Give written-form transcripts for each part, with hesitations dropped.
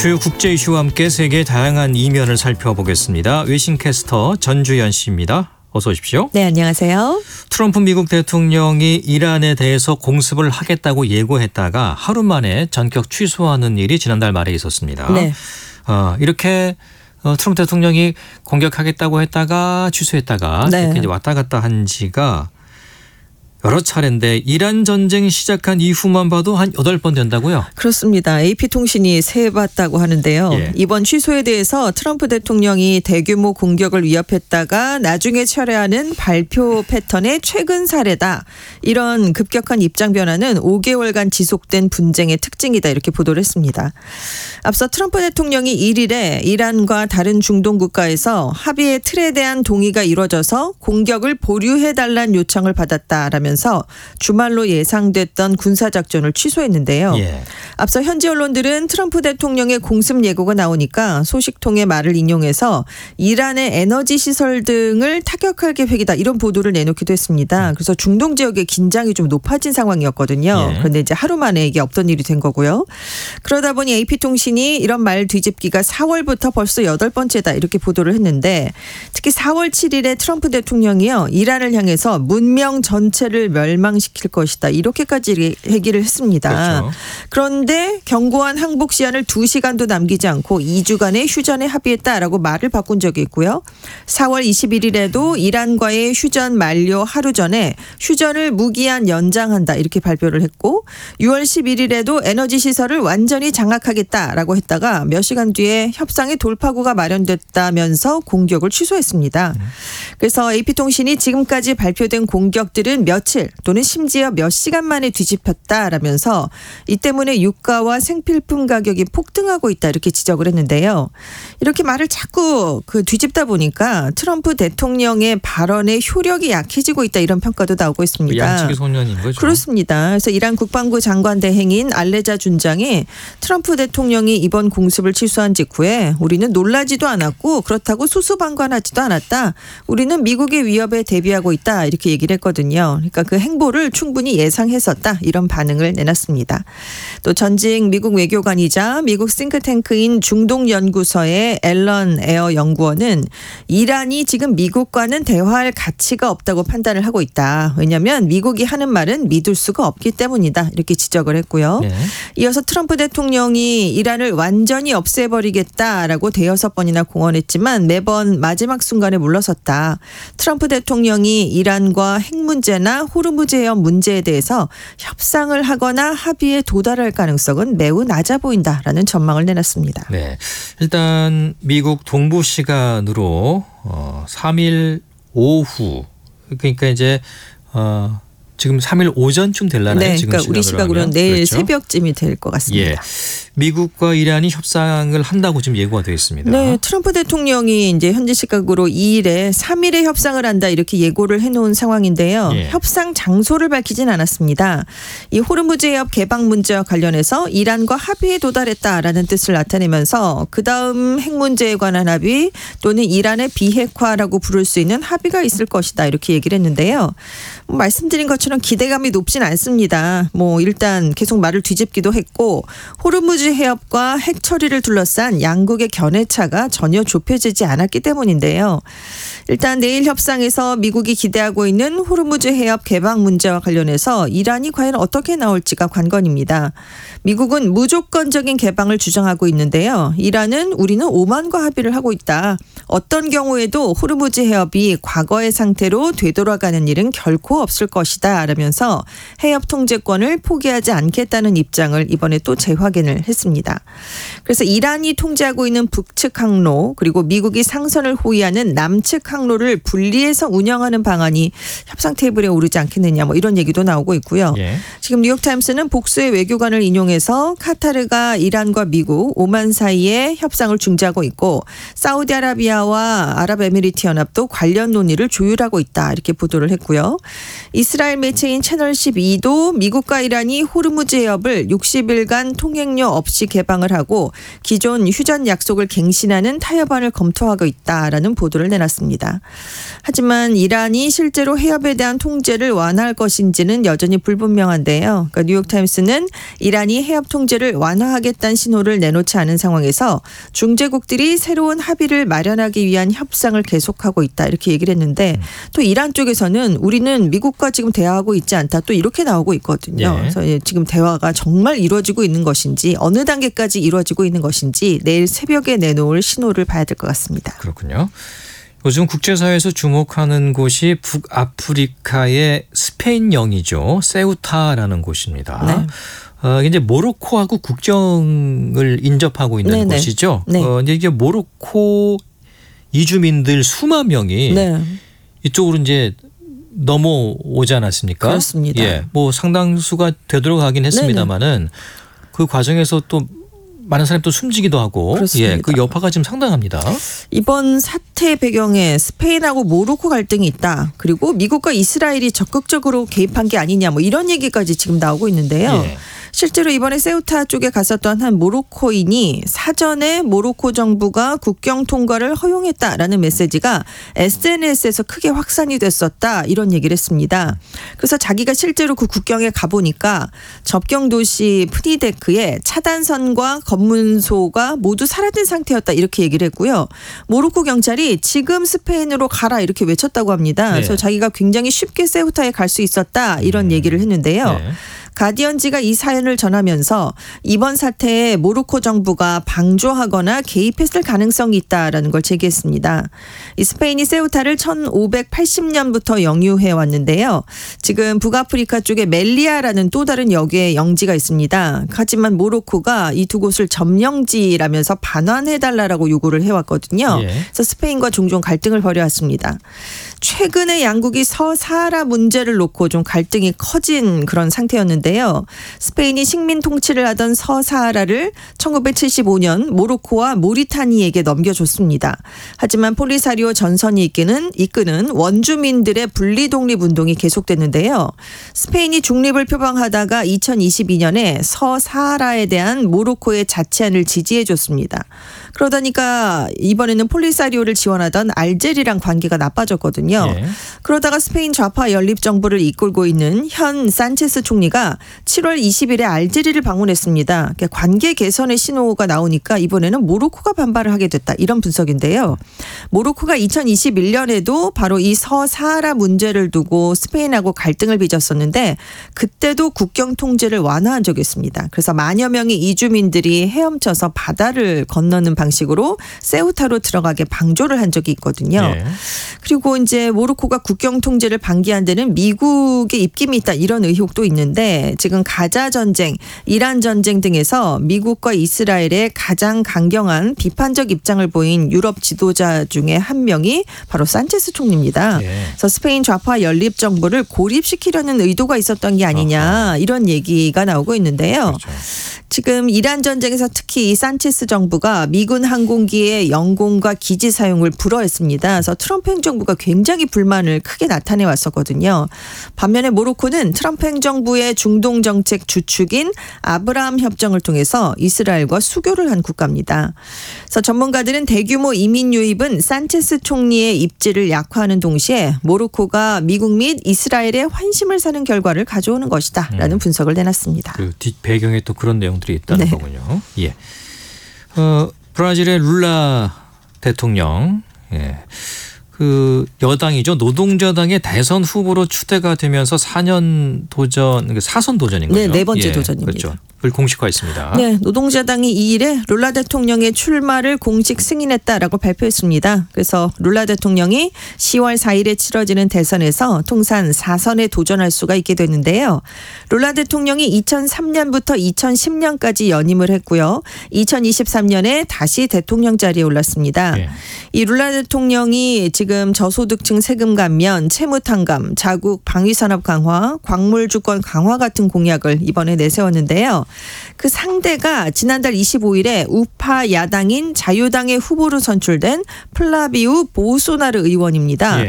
주요 국제 이슈와 함께 세계의 다양한 이면을 살펴보겠습니다. 외신캐스터 전주연 씨입니다. 어서 오십시오. 네, 안녕하세요. 트럼프 미국 대통령이 이란에 대해서 공습을 하겠다고 예고했다가 하루 만에 전격 취소하는 일이 지난달 말에 있었습니다. 네. 이렇게 트럼프 대통령이 공격하겠다고 했다가 취소했다가 네. 이렇게 이제 왔다 갔다 한 지가 여러 차례인데 이란 전쟁 시작한 이후만 봐도 한 8번 된다고요? 그렇습니다. AP통신이 세봤다고 하는데요. 예. 이번 취소에 대해서 트럼프 대통령이 대규모 공격을 위협했다가 나중에 철회하는 발표 패턴의 최근 사례다. 이런 급격한 입장 변화는 5개월간 지속된 분쟁의 특징이다. 이렇게 보도를 했습니다. 앞서 트럼프 대통령이 1일에 이란과 다른 중동 국가에서 합의의 틀에 대한 동의가 이루어져서 공격을 보류해달라는 요청을 받았다라면서 주말로 예상됐던 군사작전을 취소했는데요. 예. 앞서 현지 언론들은 트럼프 대통령의 공습 예고가 나오니까 소식통의 말을 인용해서 이란의 에너지 시설 등을 타격할 계획이다. 이런 보도를 내놓기도 했습니다. 그래서 중동 지역의 긴장이 좀 높아진 상황이었거든요. 예. 그런데 이제 하루 만에 이게 없던 일이 된 거고요. 그러다 보니 AP통신이 이런 말 뒤집기가 4월부터 벌써 8번째다. 이렇게 보도를 했는데 특히 4월 7일에 트럼프 대통령이요. 이란을 향해서 문명 전체를 멸망시킬 것이다. 이렇게까지 얘기를 했습니다. 그렇죠. 그런데 경고한 항복 시한을 2시간도 남기지 않고 2주간의 휴전에 합의했다라고 말을 바꾼 적이 있고요. 4월 21일에도 이란과의 휴전 만료 하루 전에 휴전을 무기한 연장한다. 이렇게 발표를 했고 6월 11일에도 에너지 시설을 완전히 장악하겠다라고 했다가 몇 시간 뒤에 협상의 돌파구가 마련됐다면서 공격을 취소했습니다. 그래서 AP통신이 지금까지 발표된 공격들은 며칠 또는 심지어 몇 시간 만에 뒤집혔다라면서 이 때문에 유가와 생필품 가격이 폭등하고 있다 이렇게 지적을 했는데요. 이렇게 말을 자꾸 뒤집다 보니까 트럼프 대통령의 발언의 효력이 약해지고 있다 이런 평가도 나오고 있습니다. 양측의 소년인 거죠. 그렇습니다. 그래서 이란 국방부 장관 대행인 알레자 준장이 트럼프 대통령이 이번 공습을 취소한 직후에 우리는 놀라지도 않았고 그렇다고 수수방관하지도 않았다. 우리는 미국의 위협에 대비하고 있다 이렇게 얘기를 했거든요. 그러니까 그 행보를 충분히 예상했었다 이런 반응을 내놨습니다. 또 전직 미국 외교관이자 미국 싱크탱크인 중동연구소의 앨런 에어 연구원은 이란이 지금 미국과는 대화할 가치가 없다고 판단을 하고 있다. 왜냐하면 미국이 하는 말은 믿을 수가 없기 때문이다. 이렇게 지적을 했고요. 네. 이어서 트럼프 대통령이 이란을 완전히 없애버리겠다라고 대여섯 번이나 공언했지만 매번 마지막 순간에 물러섰다. 트럼프 대통령이 이란과 핵 문제나 호르무즈 해협 문제에 대해서 협상을 하거나 합의에 도달할 가능성은 매우 낮아 보인다라는 전망을 내놨습니다. 네, 일단 미국 동부 시간으로 3일 오후 그러니까 이제 지금 3일 오전쯤 되려나요? 네, 지금 그러니까 우리 시각으로는 내일 그렇죠? 새벽쯤이 될 것 같습니다. 예, 미국과 이란이 협상을 한다고 지금 예고가 되어 있습니다. 네, 트럼프 대통령이 이제 현지 시각으로 2일에 3일에 협상을 한다 이렇게 예고를 해놓은 상황인데요. 예. 협상 장소를 밝히진 않았습니다. 이 호르무즈 해협 개방 문제와 관련해서 이란과 합의에 도달했다라는 뜻을 나타내면서 그다음 핵 문제에 관한 합의 또는 이란의 비핵화라고 부를 수 있는 합의가 있을 것이다 이렇게 얘기를 했는데요. 말씀드린 것처럼 기대감이 높진 않습니다. 일단 계속 말을 뒤집기도 했고 호르무즈 해협과 핵 처리를 둘러싼 양국의 견해차가 전혀 좁혀지지 않았기 때문인데요. 일단 내일 협상에서 미국이 기대하고 있는 호르무즈 해협 개방 문제와 관련해서 이란이 과연 어떻게 나올지가 관건입니다. 미국은 무조건적인 개방을 주장하고 있는데요. 이란은 우리는 오만과 합의를 하고 있다. 어떤 경우에도 호르무즈 해협이 과거의 상태로 되돌아가는 일은 결코 없을 것이다 라면서 해협 통제권을 포기하지 않겠다는 입장을 이번에 또 재확인을 했습니다. 그래서 이란이 통제하고 있는 북측 항로 그리고 미국이 상선을 호위하는 남측 항로를 분리해서 운영하는 방안이 협상 테이블에 오르지 않겠느냐 이런 얘기도 나오고 있고요. 예. 지금 뉴욕타임스는 복수의 외교관을 인용해서 카타르가 이란과 미국, 오만 사이에 협상을 중지하고 있고 사우디아라비아와 아랍에미리트 연합도 관련 논의를 조율하고 있다 이렇게 보도를 했고요. 이스라엘 매체인 채널 12도 미국과 이란이 호르무즈 해협을 60일간 통행료 없이 개방을 하고 기존 휴전 약속을 갱신하는 타협안을 검토하고 있다라는 보도를 내놨습니다. 하지만 이란이 실제로 해협에 대한 통제를 완화할 것인지는 여전히 불분명한데요. 그러니까 뉴욕타임스는 이란이 해협 통제를 완화하겠다는 신호를 내놓지 않은 상황에서 중재국들이 새로운 합의를 마련하기 위한 협상을 계속하고 있다 이렇게 얘기를 했는데 또 이란 쪽에서는 우리는 미국과 지금 대화하고 있지 않다 또 이렇게 나오고 있거든요. 예. 그래서 지금 대화가 정말 이루어지고 있는 것인지 어느 단계까지 이루어지고 있는 것인지 내일 새벽에 내놓을 신호를 봐야 될 것 같습니다. 그렇군요. 요즘 국제사회에서 주목하는 곳이 북아프리카의 스페인령이죠. 세우타라는 곳입니다. 네. 이제 모로코하고 국경을 인접하고 있는 네네. 곳이죠. 네. 이제 이게 모로코 이주민들 수만 명이 네. 이쪽으로 이제 넘어오지 않았습니까? 그렇습니다. 예, 뭐 상당수가 되도록 하긴 했습니다만은 그 과정에서 또 많은 사람이 또 숨지기도 하고, 그렇습니다. 예, 그 여파가 지금 상당합니다. 이번 사태 배경에 스페인하고 모로코 갈등이 있다. 그리고 미국과 이스라엘이 적극적으로 개입한 게 아니냐 뭐 이런 얘기까지 지금 나오고 있는데요. 예. 실제로 이번에 세우타 쪽에 갔었던 한 모로코인이 사전에 모로코 정부가 국경 통과를 허용했다라는 메시지가 SNS에서 크게 확산이 됐었다 이런 얘기를 했습니다. 그래서 자기가 실제로 그 국경에 가보니까 접경 도시 프니데크에 차단선과 검문소가 모두 사라진 상태였다 이렇게 얘기를 했고요. 모로코 경찰이 지금 스페인으로 가라 이렇게 외쳤다고 합니다. 네. 그래서 자기가 굉장히 쉽게 세우타에 갈 수 있었다 이런 얘기를 했는데요. 네. 가디언지가 이 사연을 전하면서 이번 사태에 모로코 정부가 방조하거나 개입했을 가능성이 있다라는 걸 제기했습니다. 이 스페인이 세우타를 1580년부터 영유해 왔는데요. 지금 북아프리카 쪽에 멜리아라는 또 다른 역에 영지가 있습니다. 하지만 모로코가 이 두 곳을 점령지라면서 반환해달라고 요구를 해왔거든요. 예. 그래서 스페인과 종종 갈등을 벌여왔습니다. 최근에 양국이 서사하라 문제를 놓고 좀 갈등이 커진 그런 상태였는데요. 스페인이 식민 통치를 하던 서사하라를 1975년 모로코와 모리타니에게 넘겨줬습니다. 하지만 폴리사리오 전선이 이끄는 원주민들의 분리 독립 운동이 계속됐는데요. 스페인이 중립을 표방하다가 2022년에 서사하라에 대한 모로코의 자치안을 지지해줬습니다. 그러다니까 이번에는 폴리사리오를 지원하던 알제리랑 관계가 나빠졌거든요. 예. 그러다가 스페인 좌파 연립 정부를 이끌고 있는 현 산체스 총리가 7월 20일에 알제리를 방문했습니다. 그러니까 관계 개선의 신호가 나오니까 이번에는 모로코가 반발을 하게 됐다. 이런 분석인데요. 모로코가 2021년에도 바로 이 서사하라 문제를 두고 스페인하고 갈등을 빚었었는데 그때도 국경 통제를 완화한 적이 있습니다. 그래서 만여 명의 이주민들이 헤엄쳐서 바다를 건너는 방식으로 세우타로 들어가게 방조를 한 적이 있거든요. 예. 그리고 이제 모로코가 국경 통제를 방기한 데는 미국의 입김이 있다 이런 의혹도 있는데 지금 가자 전쟁, 이란 전쟁 등에서 미국과 이스라엘의 가장 강경한 비판적 입장을 보인 유럽 지도자 중에 한 명이 바로 산체스 총리입니다. 예. 그래서 스페인 좌파 연립 정부를 고립시키려는 의도가 있었던 게 아니냐 이런 얘기가 나오고 있는데요. 그렇죠. 지금 이란 전쟁에서 특히 이 산체스 정부가 미군 항공기의 영공과 기지 사용을 불허했습니다. 그래서 트럼프 행정부가 굉장히 불만을 크게 나타내 왔었거든요. 반면에 모로코는 트럼프 행정부의 중동 정책 주축인 아브라함 협정을 통해서 이스라엘과 수교를 한 국가입니다. 그래서 전문가들은 대규모 이민 유입은 산체스 총리의 입지를 약화하는 동시에 모로코가 미국 및 이스라엘의 환심을 사는 결과를 가져오는 것이다라는 분석을 내놨습니다. 그 뒷 배경에 또 그런 내용들이 있다는 네. 거군요. 예. 브라질의 룰라 대통령, 예. 그 여당이죠. 노동자당의 대선 후보로 추대가 되면서 4년 도전, 사선 도전인 거죠. 네, 네 번째 예, 도전입니다. 그렇죠. 그걸 공식화했습니다. 네, 노동자당이 2일에 룰라 대통령의 출마를 공식 승인했다라고 발표했습니다. 그래서 룰라 대통령이 10월 4일에 치러지는 대선에서 통산 4선에 도전할 수가 있게 됐는데요. 룰라 대통령이 2003년부터 2010년까지 연임을 했고요. 2023년에 다시 대통령 자리에 올랐습니다. 네. 이 룰라 대통령이 지금 저소득층 세금 감면, 채무 탕감, 자국 방위산업 강화, 광물 주권 강화 같은 공약을 이번에 내세웠는데요. 그 상대가 지난달 25일에 우파 야당인 자유당의 후보로 선출된 플라비우 보소나르 의원입니다. 예.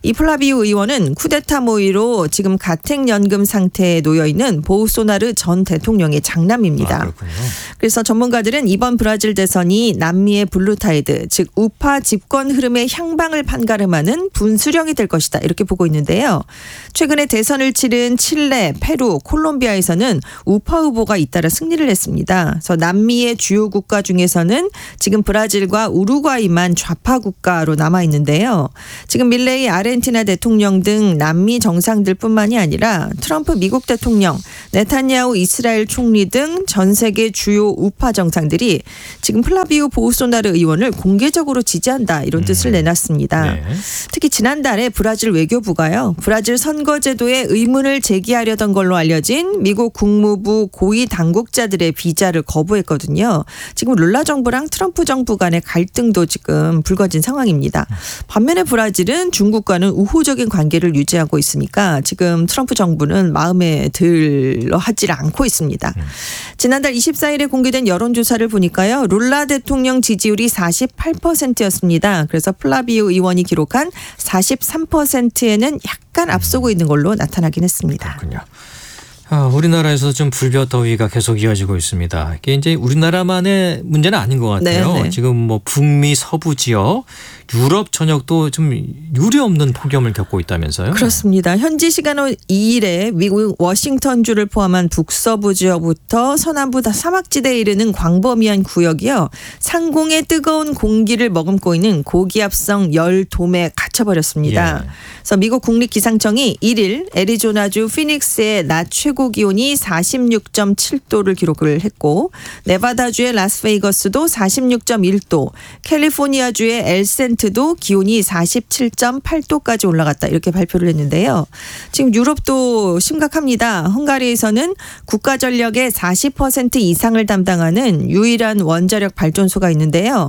이 플라비우 의원은 쿠데타 모의로 지금 가택연금 상태에 놓여 있는 보우소나르 전 대통령의 장남입니다. 그렇군요. 그래서 전문가들은 이번 브라질 대선이 남미의 블루타이드, 즉 우파 집권 흐름의 향방을 판가름하는 분수령이 될 것이다 이렇게 보고 있는데요. 최근에 대선을 치른 칠레, 페루, 콜롬비아에서는 우파 후보가 잇따라 승리를 했습니다. 그래서 남미의 주요 국가 중에서는 지금 브라질과 우루과이만 좌파 국가로 남아 있는데요. 지금 밀레이 아르헨티나 대통령 등 남미 정상들뿐만이 아니라 트럼프 미국 대통령, 네타냐후 이스라엘 총리 등 전 세계 주요 우파 정상들이 지금 플라비우 보우소나르 의원을 공개적으로 지지한다 이런 뜻을 내놨습니다. 네. 특히 지난달에 브라질 외교부가요. 브라질 선거제도에 의문을 제기하려던 걸로 알려진 미국 국무부 고위 당국자들의 비자를 거부했거든요. 지금 룰라 정부랑 트럼프 정부 간의 갈등도 지금 불거진 상황입니다. 반면에 브라질은 중국과는 우호적인 관계를 유지하고 있으니까 지금 트럼프 정부는 마음에 들어 하지 않고 있습니다. 지난달 24일에 공개된 여론조사를 보니까요. 룰라 대통령 지지율이 48%였습니다. 그래서 플라비우 의원이 기록한 43%에는 약간 앞서고 있는 걸로 나타나긴 했습니다. 그렇군요. 우리나라에서 좀 불볕 더위가 계속 이어지고 있습니다. 이게 이제 우리나라만의 문제는 아닌 것 같아요. 네네. 지금 뭐 북미 서부 지역, 유럽 전역도 좀 유례 없는 폭염을 겪고 있다면서요? 그렇습니다. 현지 시간으로 2일에 미국 워싱턴주를 포함한 북서부 지역부터 서남부 사막지대에 이르는 광범위한 구역이요. 상공의 뜨거운 공기를 머금고 있는 고기압성 열돔에 갇혀버렸습니다. 예. 그래서 미국 국립기상청이 1일 애리조나주 피닉스의 낮 최고 기온이 46.7도를 기록을 했고 네바다주의 라스베이거스도 46.1도, 캘리포니아주의 엘센트도 기온이 47.8도까지 올라갔다 이렇게 발표를 했는데요. 지금 유럽도 심각합니다. 헝가리에서는 국가전력의 40% 이상을 담당하는 유일한 원자력 발전소가 있는데요.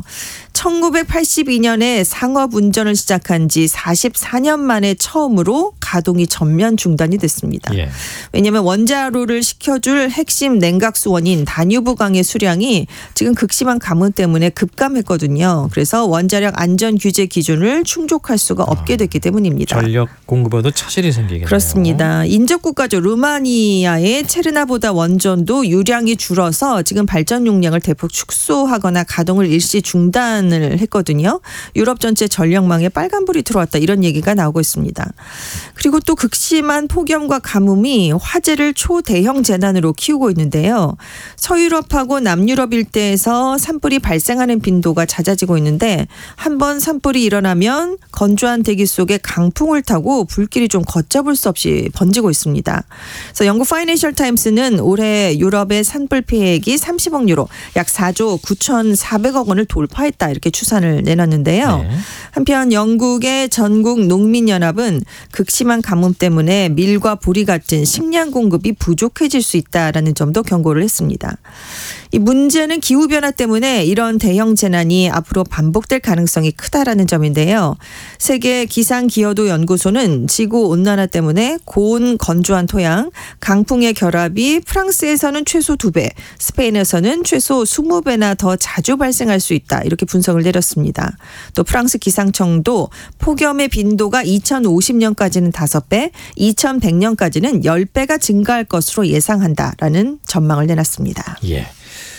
1982년에 상업운전을 시작한 지 44년 만에 처음으로 가동이 전면 중단이 됐습니다. 예. 왜냐하면 원자로를 식혀줄 핵심 냉각수 원인 다뉴브강의 수량이 지금 극심한 가뭄 때문에 급감했거든요. 그래서 원자력 안전 규제 기준을 충족할 수가 없게 됐기 때문입니다. 전력 공급에도 차질이 생기겠네요. 그렇습니다. 인접국가죠. 루마니아의 체르나보다 원전도 유량이 줄어서 지금 발전 용량을 대폭 축소하거나 가동을 일시 중단을 했거든요. 유럽 전체 전력망에 빨간불이 들어왔다 이런 얘기가 나오고 있습니다. 그리고 또 극심한 폭염과 가뭄이 화재를 초대형 재난으로 키우고 있는데요. 서유럽하고 남유럽 일대에서 산불이 발생하는 빈도가 잦아지고 있는데 한번 산불이 일어나면 건조한 대기 속에 강풍을 타고 불길이 좀 걷잡을 수 없이 번지고 있습니다. 그래서 영국 파이낸셜 타임스는 올해 유럽의 산불 피해액이 30억 유로, 약 4조 9,400억 원을 돌파했다 이렇게 추산을 내놨는데요. 네. 한편 영국의 전국 농민연합은 극심한 가뭄 때문에 밀과 보리 같은 식량 공급이 부족해질 수 있다라는 점도 경고를 했습니다. 이 문제는 기후변화 때문에 이런 대형 재난이 앞으로 반복될 가능성이 크다라는 점인데요. 세계 기상기여도 연구소는 지구온난화 때문에 고온 건조한 토양, 강풍의 결합이 프랑스에서는 최소 2배, 스페인에서는 최소 20배나 더 자주 발생할 수 있다 이렇게 분석을 내렸습니다. 또 프랑스 기상청도 폭염의 빈도가 2050년까지는 5배, 2100년까지는 10배가 증가할 것으로 예상한다라는 전망을 내놨습니다. 예.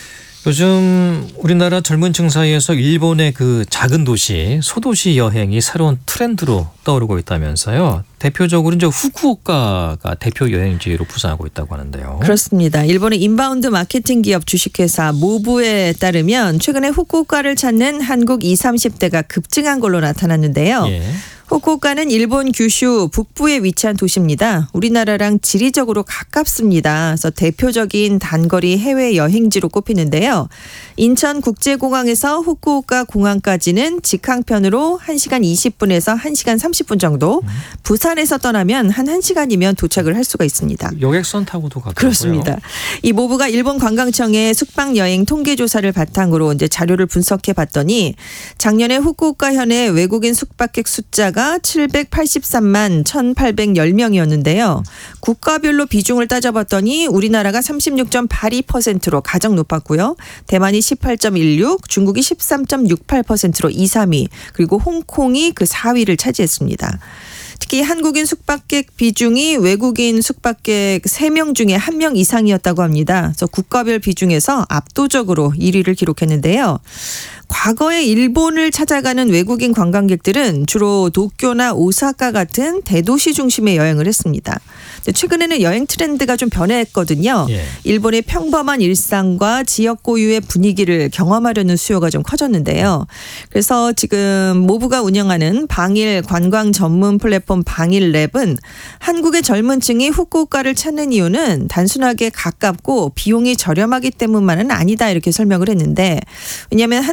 요즘 우리나라 젊은 층 사이에서 일본의 그 작은 도시, 소도시 여행이 새로운 트렌드로 떠오르고 있다면서요. 대표적으로 이제 후쿠오카가 대표 여행지로 부상하고 있다고 하는데요. 그렇습니다. 일본의 인바운드 마케팅 기업 주식회사 모부에 따르면 최근에 후쿠오카를 찾는 한국 20, 30대가 급증한 걸로 나타났는데요. 예. 후쿠오카는 일본 규슈 북부에 위치한 도시입니다. 우리나라랑 지리적으로 가깝습니다. 그래서 대표적인 단거리 해외 여행지로 꼽히는데요. 인천국제공항에서 후쿠오카 공항까지는 직항편으로 1시간 20분에서 1시간 30분 정도, 부산에서 떠나면 한 1시간이면 도착을 할 수가 있습니다. 여객선 타고도 가까워요. 그렇습니다. 이 모부가 일본 관광청의 숙박 여행 통계 조사를 바탕으로 이제 자료를 분석해 봤더니 작년에 후쿠오카 현의 외국인 숙박객 숫자가 783만 1,810명이었는데요. 국가별로 비중을 따져봤더니 우리나라가 36.82%로 가장 높았고요. 대만이 18.16, 중국이 13.68%로 2, 3위, 그리고 홍콩이 그 4위를 차지했습니다. 특히 한국인 숙박객 비중이 외국인 숙박객 3명 중에 1명 이상이었다고 합니다. 그래서 국가별 비중에서 압도적으로 1위를 기록했는데요. 과거에 일본을 찾아가는 외국인 관광객들은 주로 도쿄나 오사카 같은 대도시 중심의 여행을 했습니다. 최근에는 여행 트렌드가 좀 변했거든요. 예. 일본의 평범한 일상과 지역 고유의 분위기를 경험하려는 수요가 좀 커졌는데요. 그래서 지금 모부가 운영하는 방일 관광 전문 플랫폼 방일랩은 한국의 젊은 층이 후쿠오카를 찾는 이유는 단순하게 가깝고 비용이 저렴하기 때문만은 아니다 이렇게 설명을 했는데 왜냐하면